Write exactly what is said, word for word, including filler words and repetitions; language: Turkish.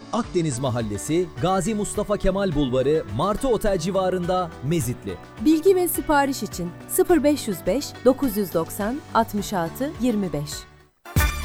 Akdeniz Mahallesi, Gazi Mustafa Kemal Bulvarı, Martı Otel civarında, Mezitli. Bilgi ve sipariş için sıfır beş yüz beş dokuz yüz doksan altmış altı yirmi beş.